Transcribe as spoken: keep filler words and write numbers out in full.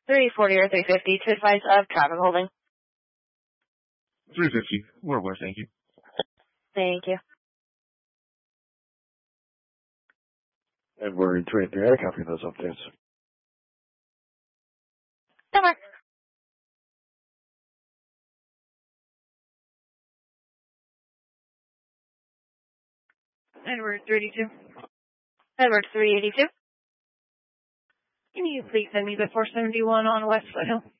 three forty or three fifty to advise of traffic holding. three fifty. More where, thank you. Thank you. And we're in train air, copying those updates. Number. Edward thirty-two. Edward three eighty-two. Can you please send me the four seventy-one on West Foothill?